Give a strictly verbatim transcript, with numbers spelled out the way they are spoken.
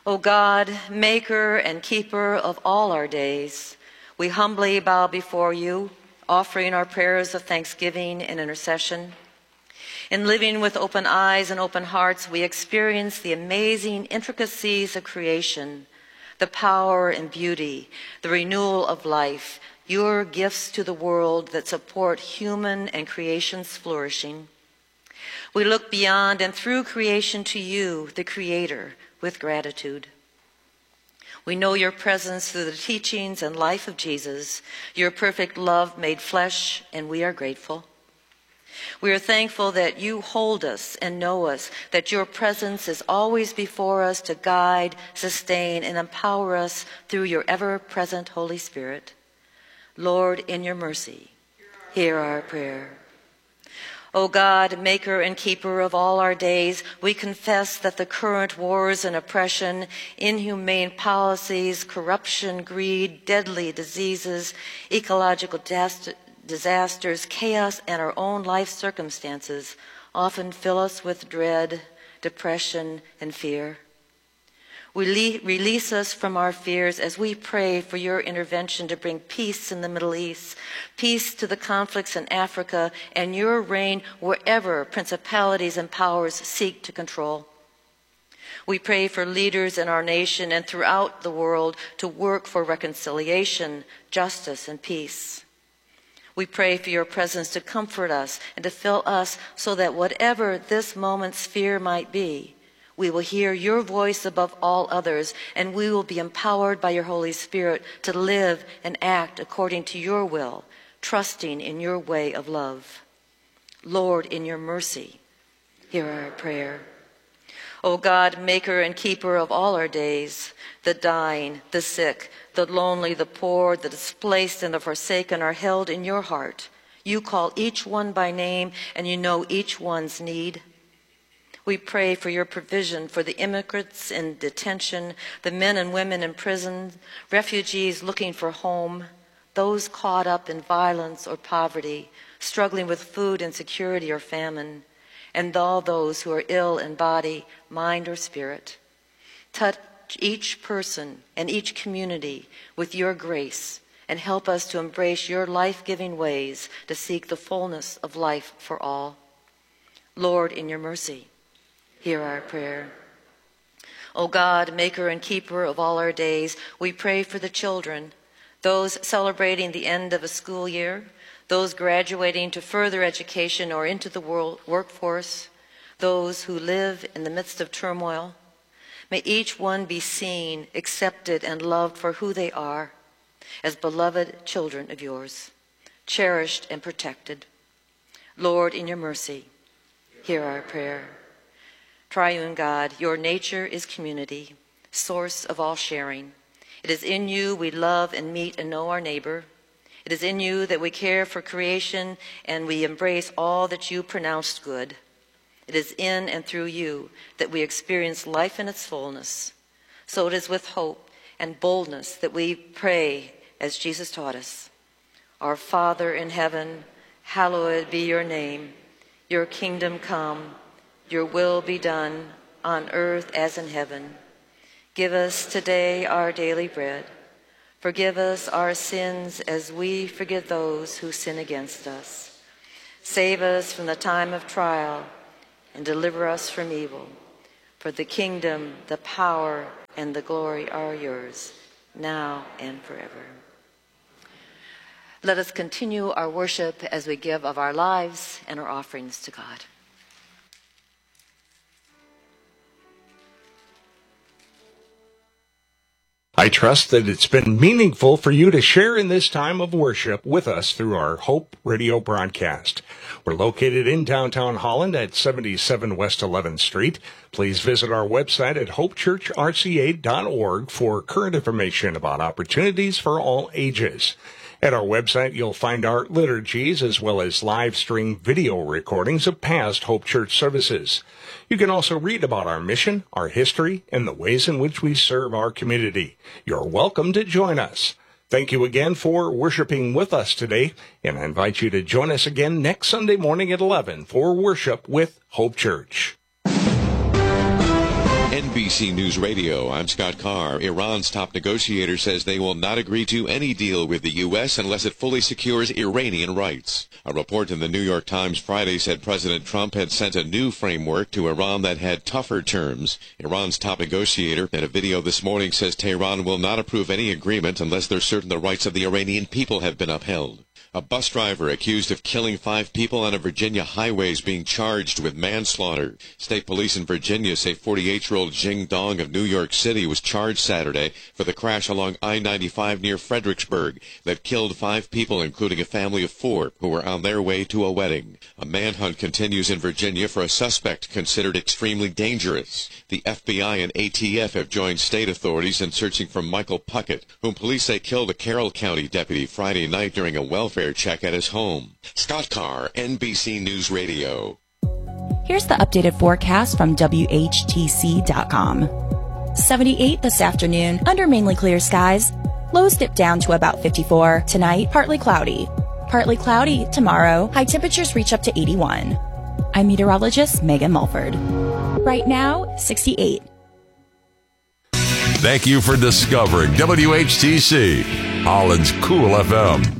O God, maker and keeper of all our days, we humbly bow before you, offering our prayers of thanksgiving and intercession. In living with open eyes and open hearts, we experience the amazing intricacies of creation, the power and beauty, the renewal of life, your gifts to the world that support human and creation's flourishing. We look beyond and through creation to you, the Creator, with gratitude. We know your presence through the teachings and life of Jesus, your perfect love made flesh, and we are grateful. We are thankful that you hold us and know us, that your presence is always before us to guide, sustain, and empower us through your ever-present Holy Spirit. Lord, in your mercy, hear our prayer. O God, maker and keeper of all our days, we confess that the current wars and oppression, inhumane policies, corruption, greed, deadly diseases, ecological disasters, chaos, and our own life circumstances often fill us with dread, depression, and fear. We release us from our fears as we pray for your intervention to bring peace in the Middle East, peace to the conflicts in Africa, and your reign wherever principalities and powers seek to control. We pray for leaders in our nation and throughout the world to work for reconciliation, justice, and peace. We pray for your presence to comfort us and to fill us so that whatever this moment's fear might be, we will hear your voice above all others, and we will be empowered by your Holy Spirit to live and act according to your will, trusting in your way of love. Lord, in your mercy, hear our prayer. O God, maker and keeper of all our days, the dying, the sick, the lonely, the poor, the displaced, and the forsaken are held in your heart. You call each one by name, and you know each one's need. We pray for your provision for the immigrants in detention, the men and women in prison, refugees looking for home, those caught up in violence or poverty, struggling with food insecurity or famine, and all those who are ill in body, mind, or spirit. Touch each person and each community with your grace and help us to embrace your life-giving ways to seek the fullness of life for all. Lord, in your mercy, hear our prayer. O God, maker and keeper of all our days, we pray for the children, those celebrating the end of a school year, those graduating to further education or into the world workforce, those who live in the midst of turmoil. May each one be seen, accepted, and loved for who they are, as beloved children of yours, cherished and protected. Lord, in your mercy, hear our prayer. Triune God, your nature is community, source of all sharing. It is in you we love and meet and know our neighbor. It is in you that we care for creation and we embrace all that you pronounced good. It is in and through you that we experience life in its fullness. So it is with hope and boldness that we pray as Jesus taught us. Our Father in heaven, hallowed be your name. Your kingdom come. Your will be done on earth as in heaven. Give us today our daily bread. Forgive us our sins as we forgive those who sin against us. Save us from the time of trial and deliver us from evil. For the kingdom, the power, and the glory are yours, now and forever. Let us continue our worship as we give of our lives and our offerings to God. I trust that it's been meaningful for you to share in this time of worship with us through our Hope Radio broadcast. We're located in downtown Holland at seventy-seven West eleventh Street. Please visit our website at hope church r c a dot org for current information about opportunities for all ages. At our website, you'll find our liturgies as well as live stream video recordings of past Hope Church services. You can also read about our mission, our history, and the ways in which we serve our community. You're welcome to join us. Thank you again for worshiping with us today, and I invite you to join us again next Sunday morning at eleven for worship with Hope Church. N B C News Radio, I'm Scott Carr. Iran's top negotiator says they will not agree to any deal with the U S unless it fully secures Iranian rights. A report in the New York Times Friday said President Trump had sent a new framework to Iran that had tougher terms. Iran's top negotiator in a video this morning says Tehran will not approve any agreement unless they're certain the rights of the Iranian people have been upheld. A bus driver accused of killing five people on a Virginia highway is being charged with manslaughter. State police in Virginia say forty-eight-year-old Jing Dong of New York City was charged Saturday for the crash along I ninety-five near Fredericksburg that killed five people, including a family of four who were on their way to a wedding. A manhunt continues in Virginia for a suspect considered extremely dangerous. The F B I and A T F have joined state authorities in searching for Michael Puckett, whom police say killed a Carroll County deputy Friday night during a welfare check at his home. Scott Carr, N B C News Radio. Here's the updated forecast from W H T C dot com. seventy-eight this afternoon under mainly clear skies. Lows dip down to about fifty-four. Tonight, partly cloudy. Partly cloudy tomorrow. High temperatures reach up to eighty-one. I'm meteorologist Megan Mulford. Right now, sixty-eight. Thank you for discovering W H T C, Holland's Cool F M.